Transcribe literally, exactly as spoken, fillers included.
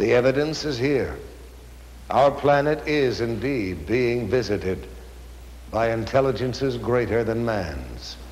The evidence is here. Our planet is indeed being visited by intelligences greater than man's.